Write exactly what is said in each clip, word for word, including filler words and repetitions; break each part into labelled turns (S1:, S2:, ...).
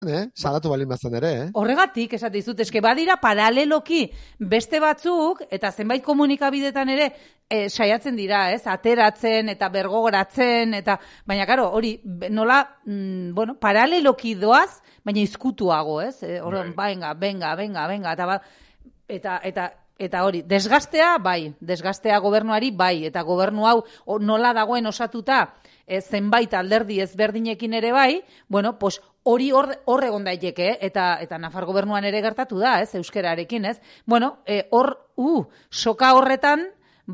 S1: eh? Salatu balin bazan ere, eh?
S2: Horregatik, esate dizut, eske badira paraleloki beste batzuk, eta zenbait komunikabidetan ere e, saiatzen dira, ez? Ateratzen eta bergogoratzen, eta baina, karo, hori, nola, mm, bueno, paraleloki doaz, baina izkutuago, ez? E, Horren, venga, venga, venga, venga, eta, ba, eta, eta, eta hori, desgastea, bai, desgastea gobernuari, bai, eta gobernu hau o, nola dagoen osatuta, e, zenbait alderdi ezberdinekin ere bai, bueno, pues, hori hor hor egon daiteke, eh? eta eta Nafar gobernuan ere gertatu da, ez, euskararekin, ez? Bueno, eh, hor, uh, soka horretan,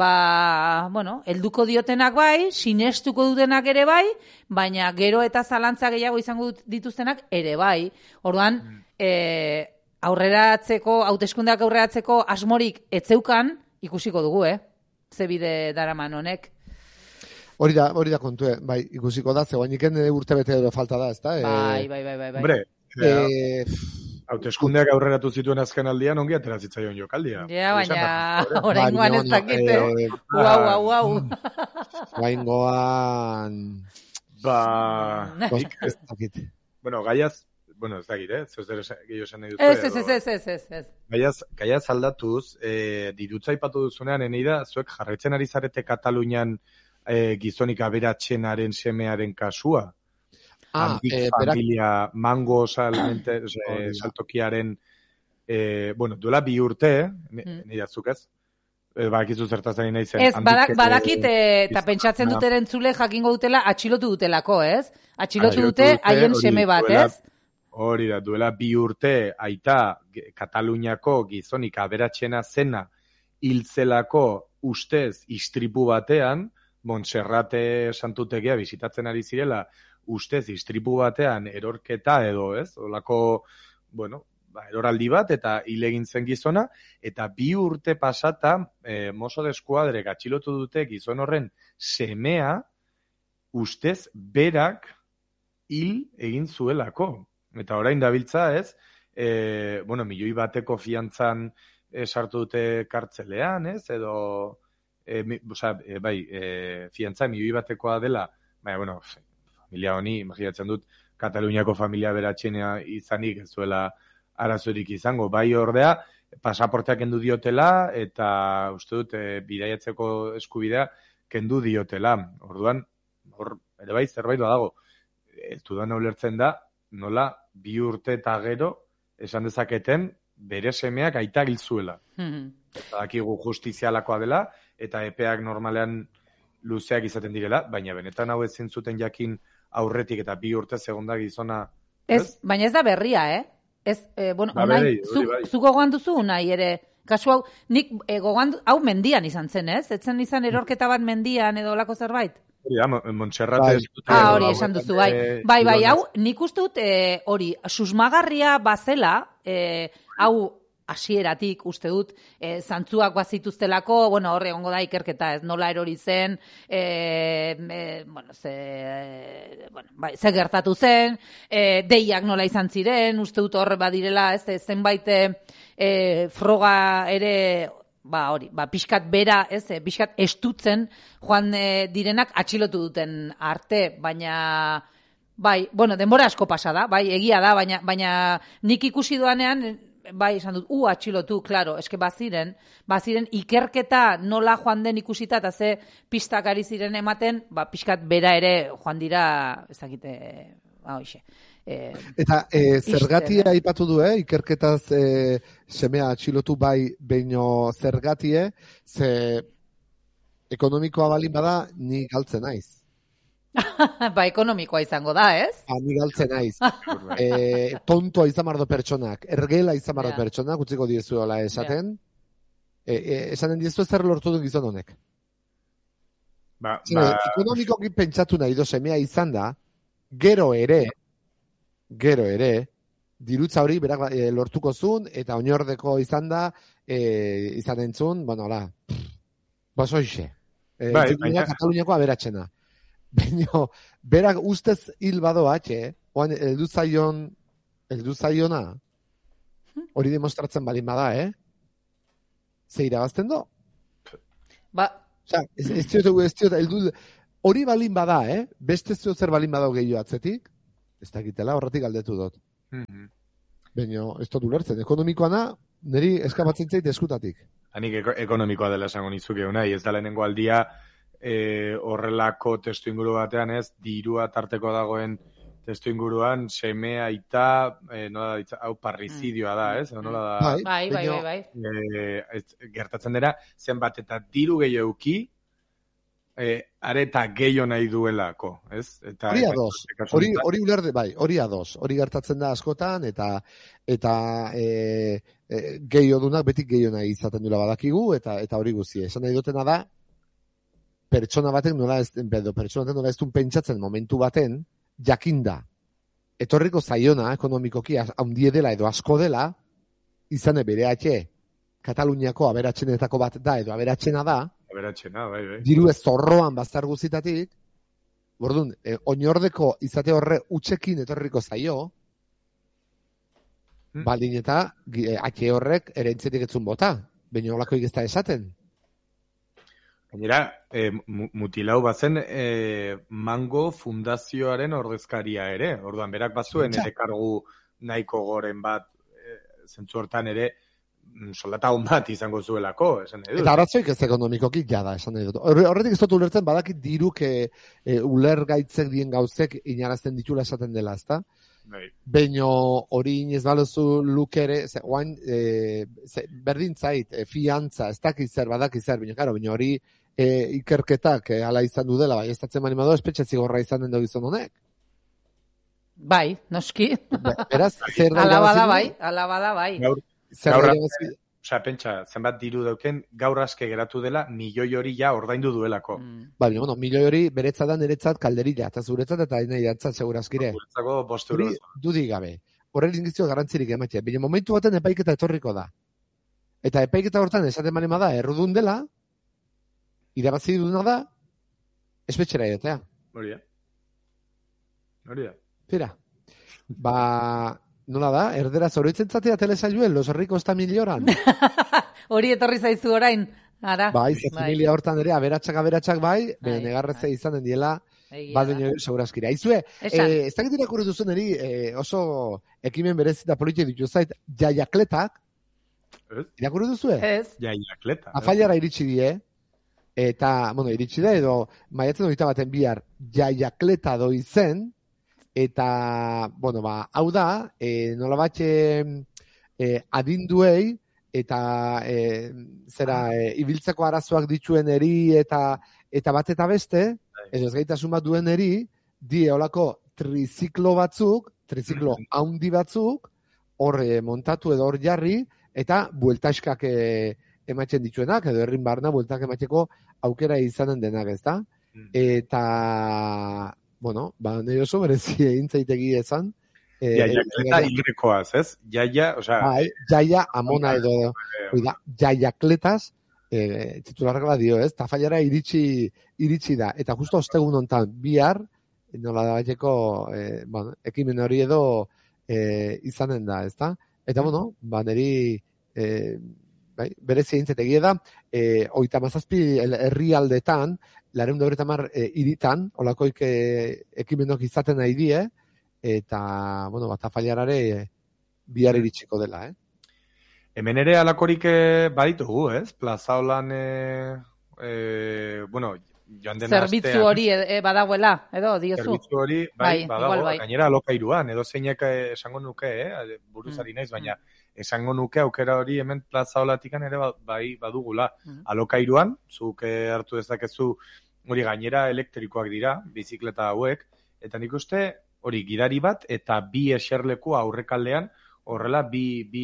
S2: ba, bueno, helduko diotenak bai, sinestuko dutenak ere bai, baina gero eta zalantza gehiago izango dituztenak ere bai. Orduan, mm. eh, aurreratzeko, hauteskundeak aurreratzeko asmorik etzeukan, ikusiko dugu, eh? Ze bide daraman honek.
S1: Hori da, hori da kontu, bai, ikusiko da, zegoeniken urte bete edo falta da, ezta?
S2: Bai, bai, bai, bai.
S3: Hombre,
S1: eh,
S3: hauteskundeak aurreratu zituen azken aldian, ongi atera zitzaion jokaldia.
S2: Ja, baina, oraingoan ez dakite. Uau, uau, uau.
S1: Oraingoan...
S3: Ba...
S1: Ez dakit.
S3: Bueno, gaiaz, bueno, ez dakit, eh? Zer gehiago esan nahi duzu.
S2: Ez, ez, ez, ez, ez, ez.
S3: Gaiaz, gaiaz aldatuz, eh, dirutza aipatu duzunean, eneida, zuek jarraitzen ari zarete Katalunian E, gizonik aberatsenaren semearen kasua.
S1: Ah,
S3: Handik
S1: eh,
S3: familia berak... mango salmente, eh, saltokiaren eh, bueno, duela bi urte, mm. nire atzuk ez? Eh, badakizu zertazari nahi zen.
S2: Ez, badak, badakit, eta pentsatzen dut erentzule jakingo dutela atxilotu dutelako, ez? Atxilotu dute haien seme bat, ez?
S3: Hori da, duela bi urte aita Kataluniako gizonik aberatsena zena hiltzelako ustez istripu batean, Montserrate santutegia bisitatzen ari zirela, ustez istripu batean erorketa edo, ez? Olako, bueno, ba, eroraldi bat eta hil egin zen gizona, eta bi urte pasata, eh, Mosso d'Eskuadrek atxilotu dute gizon horren semea, ustez berak hil egin zuelako. Eta orain dabiltza, ez? Eh, bueno, milioi bateko fiantzan eh, sartu dute kartzelean, ez? Edo... E, mi, oza, e, bai, e, fiantza milioi batekoa dela, baina, bueno, familia honi, imaginatzen dut, Kataluniako familia beratxenea izanik ez duela arazorik izango. Bai ordea, pasaporteak kendu diotela, eta uste dut, e, bidaiatzeko eskubidea kendu diotela. Orduan, hor, ere bai, zerbait badago. Ez dudan ulertzen da, nola, bi urte eta gero, esan dezaketen, bere semeak aita giltzuela. Mm-hmm. Eta dakigu justizialakoa dela, eta epeak normalean luzeak izaten direla, baina benetan hau ezin zuten jakin aurretik eta bi urte segunda gizona.
S2: Ez, ez? Baina ez da berria, eh? Ez, eh, bueno, ba, unai, zu, bai. zu gogoan duzu unai ere, kasu hau, nik eh, gogoan, hau mendian izan zen, ez? Etzen izan erorketa bat mendian edo lako zerbait?
S3: Hori da, Montserrate...
S2: Ah, hori, esan duzu, bai. Bai, bai, hau, nik uste dut, eh, hori, susmagarria bazela, eh, hau, hasieratik uste dut, e, zantzuak bazituztelako, bueno, horre egongo da ikerketa, ez nola erori zen, e, e, bueno, ze, e, bueno, bai, ze gertatu zen, e, deiak nola izan ziren, uste dut horre badirela, ez, zenbait e, froga ere, ba, hori, ba, pixkat bera, ez, pixkat estutzen joan e, direnak atxilotu duten arte, baina... Bai, bueno, denbora asko pasa da, bai, egia da, baina, baina nik ikusi doanean, bai, esan dut, u, atxilotu, klaro, eske baziren, baziren ikerketa nola joan den ikusita, eta ze pistak ari ziren ematen, ba, pixkat bera ere joan dira, ez dakite, ba, hoxe. E,
S1: eta e, zergatia aipatu du, eh? Ikerketaz e, semea atxilotu bai beino zergatie, ze ekonomikoa balin bada, ni galtzen naiz.
S2: Ba, ekonomikoa izango da, ez?
S1: Ba, ni galtzen naiz. e, tontoa izan mardo pertsonak, ergela izan mardo yeah. pertsonak, utziko diezuela esaten. Yeah. E, e, esanen diezu zer lortu du gizon honek.
S3: Ba,
S1: Zine,
S3: ba...
S1: Ekonomikoki pentsatu nahi do semea izan da, gero ere, gero ere, dirutza hori berak e, lortuko zuen, eta oinordeko izan da, e, izan entzun, bueno, hola, basoixe. E, bai, baina... Kataluniako aberatxena. Baina, berak ustez hil badoa, eh? Oan, eldu zaion, eldu zaiona, hori demostratzen balin bada, eh? Ze irabazten do?
S2: Ba...
S1: Osa, ez, ez diote, ez diote, eldu... Hori balin bada, eh? Beste zio zer balin bada gehiago atzetik, ez dakitela, horretik aldetu dut.
S3: Mhm.
S1: Baina, ez dut ulertzen, ekonomikoana, niri eskabatzen zait eskutatik.
S3: Hanik eko, ekonomikoa dela esango nizuke unai, ez da lehenengo aldia e, horrelako testu inguru batean ez, dirua tarteko dagoen testu inguruan, seme aita, e, nola da, hau parrizidioa da, ez? Mm. Nola da,
S2: bai, bai, bai, bai.
S3: E, ez, gertatzen dira, zenbat eta diru gehiago euki, e, are eta gehiago nahi duelako, ez? Eta,
S1: hori ados, hori, hori ulerde, bai, hori ados, hori gertatzen da askotan, eta eta e, e, gehiago dunak betik gehiago nahi izaten dula badakigu, eta eta hori guzti. Esan nahi dutena da, pertsona batek nola ez, edo pertsona batek nola ez duen pentsatzen momentu baten, jakinda, etorriko zaiona ekonomikoki handie dela edo asko dela, izane bere atxe, Kataluniako aberatsenetako bat da, edo aberatsena da,
S3: aberatxena, bai, bai.
S1: Diru ez zorroan bazter guzitatik, bordun, e, oinordeko izate horre utxekin etorriko zaio, hmm. baldin eta e, atxe horrek ere entzetik etzun bota, baina olako ikizta esaten.
S3: Gainera, e, mutilau bazen e, Mango Fundazioaren ordezkaria ere, orduan berak bazuen ere kargu nahiko goren bat, e, zentzu hortan ere, soldata hon bat izango zuelako, esan nahi dut.
S1: Eta arazoik ez ekonomikoki jada, esan nahi dut. Horretik ez dut ulertzen, badakit diruk e, e, uler gaitzek dien gauzek inarazten ditula esaten dela, ezta?
S3: Bai.
S1: Beino hori inez balozu lukere, ze, oain, e, ze, berdin zait, e, fiantza, ez dakiz zer, badakiz zer, baina, karo, baina hori e, ikerketak e, ala izan du dela, bai, ez datzen manimado, espetxe zigorra izan den da gizon honek.
S2: Bai, noski.
S1: Beraz, zer da
S2: alabada bai, alabada bai.
S3: Gaur,
S1: zer
S3: gaur,
S1: da
S3: osea, pentsa, zenbat diru dauken, gaur aske geratu dela, milioi hori ja ordaindu duelako.
S2: Mm.
S1: Ba, bueno, milioi hori beretzat da niretzat kalderila, eta zuretzat eta nahi dantzat segurazkire.
S3: Guretzako bost euro.
S1: Dudik gabe. Horren ingizio garantzirik ematea. Baina momentu baten epaiketa etorriko da. Eta epaiketa hortan esaten manima da, errudun dela, irabazi duna da, espetxera edotea.
S3: Hori da. Hori da.
S1: Tira. Ba... Nola da? Erdera zoroitzen zatea telesailuen, los ricos tamilioran.
S2: Hori etorri zaizu orain. Ara.
S1: Bai, ze familia hortan ere, aberatsak aberatsak bai, bere negarreze izanen diela, bat baino segurazkira. Aizue, eh, ez dakit irakurri duzen eri, eh, oso ekimen berezita politia ditu zait, jaiakletak, irakurri duzue?
S2: Ez.
S3: Jaiakleta.
S1: Afailara iritsi die, eta, bueno, iritsi da, edo, maiatzen horita baten bihar, jaiakleta doi zen, eta, bueno, ba, hau da, e, nola bat e, adinduei, eta e, zera, e, ibiltzeko arazoak dituen eri, eta eta bat eta beste, edo ez gaitasun bat duen eri, die holako triziklo batzuk, triziklo haundi batzuk, hor e, montatu edo hor jarri, eta bueltaskak e, ematzen dituenak, edo herrin barna bueltak ematzeko aukera izanen denak, ezta? Eta... Bueno, ba, nahi oso berezi egin zaitegi ezan.
S3: E, jaiakleta igrekoaz, ez? Jaia, osea...
S1: Bai, jaia amona edo, oida, jaiakletaz, e, titularra dio, ez? Tafailara iritsi, iritsi da. Eta justo ostegun hontan bihar, nola da bateko, e, bueno, ekimen hori edo e, izanen da, ez da? Eta, bueno, ba, niri, e, bai, berezi egin zaitegi da, e, oita mazazpi herrialdetan, lareun da horreta mar e, iritan, olakoik e, ekimenok izaten nahi die, eta, bueno, bat afailarare e, bihar iritsiko dela, eh?
S3: Hemen ere alakorik e, baditugu, ez? Plaza holan, e, e, bueno, joan dena
S2: zerbitzu astean, hori e, badagoela, edo, diozu?
S3: Zerbitzu hori, bai, bai badago,
S2: bai.
S3: Gainera alokairuan, edo zeinek esango nuke, eh? Buruzari naiz, baina esango nuke aukera hori hemen plaza holatikan ere bai badugula. Mm. Alokairuan, zuk hartu dezakezu hori gainera elektrikoak dira, bizikleta hauek, eta nik uste hori gidari bat eta bi eserleku aurrekaldean horrela bi, bi,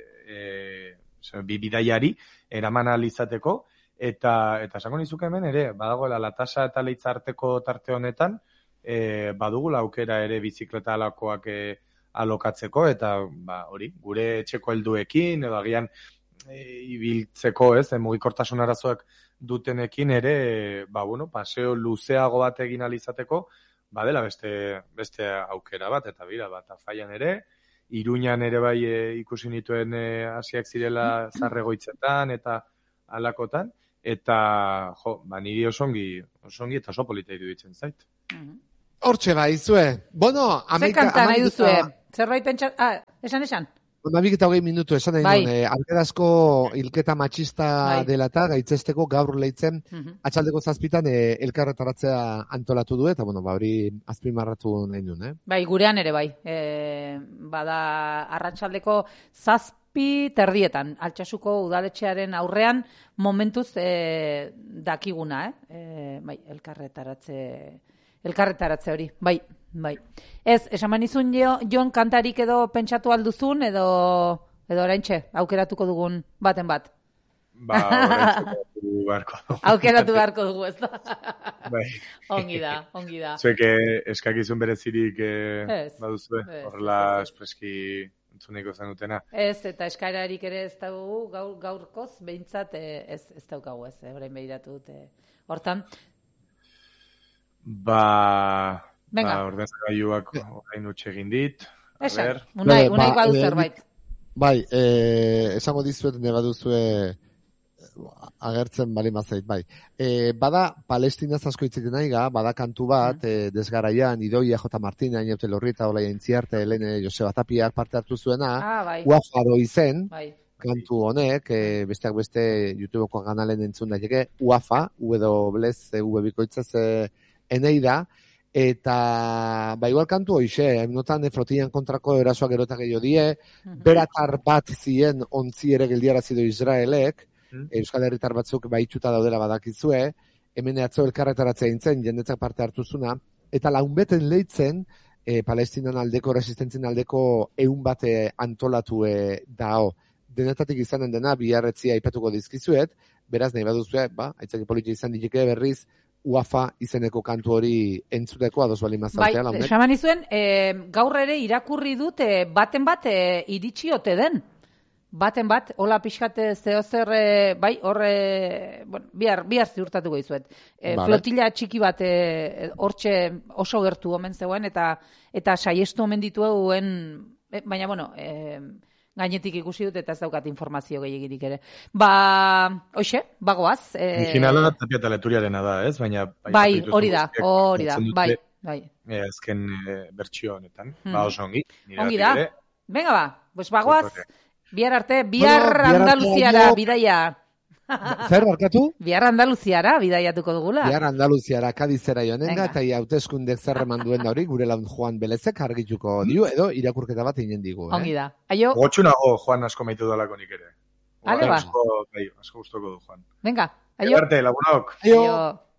S3: e, bi bidaiari eraman ahal izateko, eta eta esango nizuke hemen ere, badagoela Latasa eta Leitza arteko tarte honetan, e, badugula aukera ere bizikleta alakoak e, alokatzeko, eta ba, hori, gure etxeko helduekin, edo agian e, ibiltzeko, ez, mugikortasun arazoak dutenekin ere, ba, bueno, paseo luzeago bat egin alizateko, badela beste, beste aukera bat, eta bira, bat afaian ere, Iruñan ere bai e, ikusi nituen hasiak zirela zarregoitzetan, eta alakotan, eta, jo, ba, niri osongi, osongi eta oso polita iruditzen zait.
S1: Hortxe bai, zue. Bueno,
S2: Ze
S1: amaika...
S2: kanta nahi
S1: amabik
S2: duzue?
S1: eta-
S2: Zerbait pentsa... Ah, esan esan.
S1: Amabik eta hogei minutu esan nahi
S2: Bai.
S1: duen, eh, alkerazko hilketa matxista
S2: Bai.
S1: dela eta gaitzesteko gaur leitzen
S2: Mhm.
S1: atxaldeko zazpitan eh, elkarretaratzea antolatu du eta, bueno, ba, hori azpimarratu nahi duen, eh?
S2: Bai, gurean ere bai. E, bada arratsaldeko zazpi terdietan, Altsasuko udaletxearen aurrean momentuz e, dakiguna, eh? E, bai, elkarretaratze, elkarretaratze hori, bai, bai. Ez, esaman izun jo, Jon kantarik edo pentsatu alduzun, edo, edo oraintxe, aukeratuko dugun baten bat.
S3: Ba, horretzeko beharko dugu.
S2: Aukeratu beharko dugu, ez da?
S3: Bai.
S2: Ongi da, ongi da.
S3: Zuek eh, eskakizun berezirik eh,
S2: Ez.
S3: baduzue,
S2: Ez,
S3: horrela
S2: ez, ez.
S3: espreski entzuneko zenutena.
S2: Ez, eta eskaerarik ere ez dugu, gaur, gaurkoz, behintzat eh, ez, ez daukagu ez, eh, orain behiratu dute. Hortan,
S3: Ba,
S2: Venga.
S3: ba ordenagailuak orain utxe egin dit. A
S2: esan,
S3: ber,
S2: unai,
S1: Bale,
S2: unai
S1: ba,
S2: badu
S1: eh,
S2: zerbait.
S1: Bai, eh, esango dizuet ne baduzue agertzen bali mazait, bai. Eh, bada Palestinaz asko hitz egiten naiga, bada kantu bat, eh, desgaraian Idoia J. Martina, Inaute Lorrieta, Olaia Intziarte, Helene Joseba Tapiak parte hartu zuena,
S2: Ah, bai,
S1: Uafado izen,
S2: bai.
S1: kantu honek, eh, besteak beste YouTubeko kanalen entzun daiteke, Uafa, W Z, V bikoitzez eh, enei da, eta ba igual kantu hoixe, notan Flotillan kontrako erasoak gerota gehiago die,
S2: Mhm.
S1: beratar bat zien ontzi ere geldiarazi du Israelek,
S3: Mhm.
S1: Euskal Herritar batzuk baitxuta daudela badakizue, hemen atzo elkarretaratzea intzen, jendetzak parte hartuzuna, eta launbeten leitzen, e, Palestinan aldeko, resistentzien aldeko eun bate antolatu e, dao. Denetatik izanen dena, biharretzia aipatuko dizkizuet, beraz nahi baduzue, ba, aitzaki politia izan ditike berriz, Uafa izeneko kantu hori entzuteko ados bali
S2: Bai,
S1: mazautea launek.
S2: esaman izuen, e, gaur ere irakurri dut, e, baten bat e, iritsi ote den. Baten bat, hola pixkate zeo zer, e, bai, horre, bueno, bihar, bihar ziurtatuko izuet. E,
S1: Vale.
S2: Flotila txiki bat, e, hortxe oso gertu omen zegoen, eta eta saiestu omen dituen, e, baina, bueno, e, gainetik ikusi dut, eta ez daukat informazio gehiagirik ere. Ba, hoxe, bagoaz. E,
S3: Originala Tapia eta Leturiarena da, ez? Baina
S2: bai, hori da,
S3: guztiek
S2: hori da,
S3: entzun dute,
S2: bai, bai.
S3: eh, azken eh, bertsio honetan.
S2: Hmm.
S3: Ba, oso ongi.
S2: Ongi
S3: Niratik
S2: da.
S3: ere.
S2: Venga ba, pues bagoaz,
S3: Gutorre.
S2: bihar arte, bihar
S1: Bueno, bihar arte,
S2: Andaluziara
S1: aio.
S2: bidaia.
S1: Zer barkatu?
S2: Bihar Andaluziara bidaiatuko dugula.
S1: Bihar Andaluziara Kadizera joanenga,
S2: Venga.
S1: eta ia hauteskundek zer eman duen da hori, gure laun Juan Belezek argituko dio, edo irakurketa bat inen digu. Eh?
S2: Ongi da. Aio,
S3: Gogotsu nago Juan asko maitu dalako nik ere.
S2: Ale ba.
S3: Asko, bai, asko gustoko du Juan.
S2: venga, aio.
S3: Arte, lagunok.
S1: Aio.
S2: Aio.